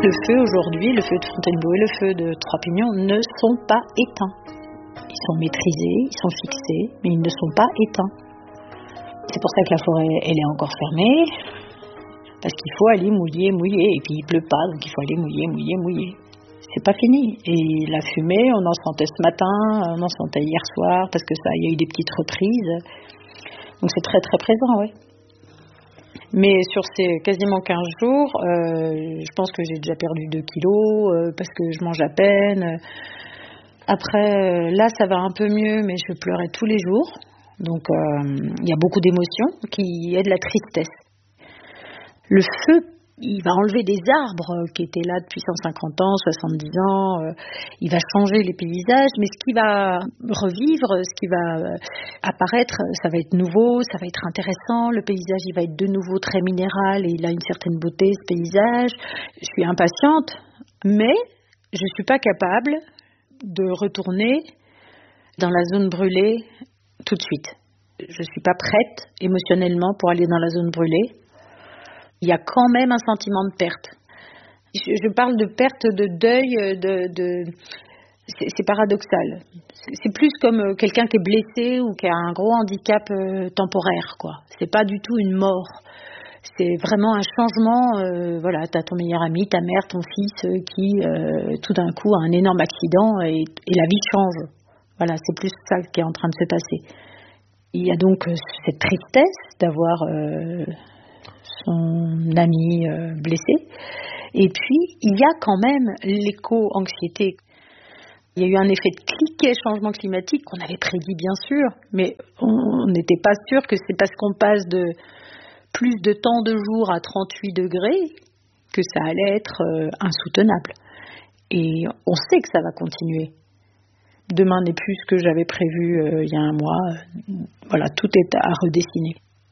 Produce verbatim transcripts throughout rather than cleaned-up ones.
le feu aujourd'hui, le feu de Fontainebleau et le feu de Trois-Pignons ne sont pas éteints. Ils sont maîtrisés, ils sont fixés, mais ils ne sont pas éteints. C'est pour ça que la forêt, elle est encore fermée, parce qu'il faut aller mouiller, mouiller, et puis il pleut pas, donc il faut aller mouiller, mouiller, mouiller. C'est pas fini. Et la fumée, on en sentait ce matin, on en sentait hier soir, parce que ça, il y a eu des petites reprises. Donc c'est très très présent, oui. Mais sur ces quasiment quinze jours, euh, je pense que j'ai déjà perdu deux kilos, euh, parce que je mange à peine. Après, euh, là, ça va un peu mieux, mais je pleurais tous les jours. Donc, euh, il y a beaucoup d'émotions qui aident la tristesse. Le feu, il va enlever des arbres qui étaient là depuis cent cinquante ans, soixante-dix ans. Euh, il va changer les paysages, mais ce qui va revivre, ce qui va euh, apparaître, ça va être nouveau, ça va être intéressant. Le paysage, il va être de nouveau très minéral et il a une certaine beauté, ce paysage. Je suis impatiente, mais je ne suis pas capable de retourner dans la zone brûlée tout de suite. Je ne suis pas prête émotionnellement pour aller dans la zone brûlée. Il y a quand même un sentiment de perte. Je, je parle de perte, de deuil, de, de c'est, c'est paradoxal. C'est, c'est plus comme quelqu'un qui est blessé ou qui a un gros handicap euh, temporaire, quoi. C'est pas du tout une mort. C'est vraiment un changement. Euh, voilà, t'as ton meilleur ami, ta mère, ton fils euh, qui euh, tout d'un coup a un énorme accident et, et la vie change. Voilà, c'est plus ça qui est en train de se passer. Il y a donc euh, cette tristesse d'avoir euh, son ami euh, blessé. Et puis, il y a quand même l'éco-anxiété. Il y a eu un effet de cliquet changement climatique qu'on avait prédit, bien sûr, mais on n'était pas sûr que c'est parce qu'on passe de plus de temps de jour à trente-huit degrés que ça allait être euh, insoutenable. Et on sait que ça va continuer. Demain n'est plus ce que j'avais prévu euh, il y a un mois. Voilà, tout est à redessiner.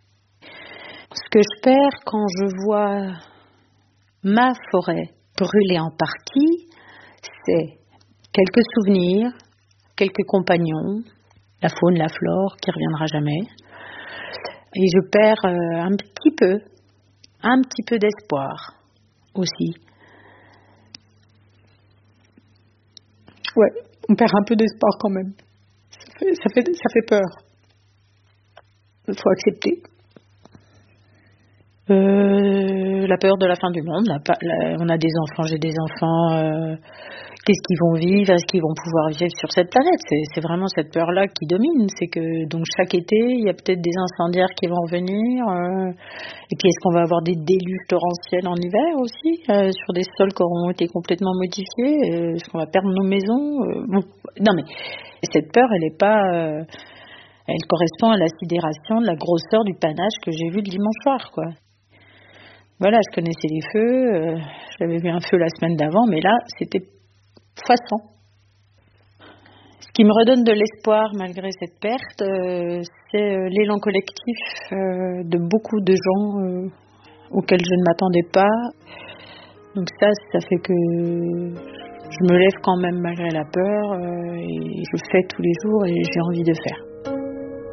Ce que je perds quand je vois ma forêt brûler en partie, c'est quelques souvenirs, quelques compagnons, la faune, la flore qui reviendra jamais. Et je perds euh, un petit peu, un petit peu d'espoir aussi. Ouais, on perd un peu d'espoir quand même. Ça fait, ça fait, ça fait peur. Il faut accepter. Euh, la peur de la fin du monde. La, la, on a des enfants, j'ai des enfants. Euh, qu'est-ce qu'ils vont vivre? Est-ce qu'ils vont pouvoir vivre sur cette planète? C'est, c'est vraiment cette peur-là qui domine. C'est que donc chaque été, il y a peut-être des incendiaires qui vont venir. Euh, et puis est-ce qu'on va avoir des déluges torrentiels en hiver aussi euh, sur des sols qui auront été complètement modifiés? euh, Est-ce qu'on va perdre nos maisons? euh, bon, Non mais cette peur, elle est pas. Euh, elle correspond à la sidération de la grosseur du panache que j'ai vu le dimanche soir, quoi. Voilà, je connaissais les feux, euh, j'avais vu un feu la semaine d'avant, mais là, c'était façon. Ce qui me redonne de l'espoir malgré cette perte, euh, c'est euh, l'élan collectif euh, de beaucoup de gens euh, auxquels je ne m'attendais pas. Donc ça, ça fait que je me lève quand même malgré la peur euh, et je fais tous les jours et j'ai envie de faire.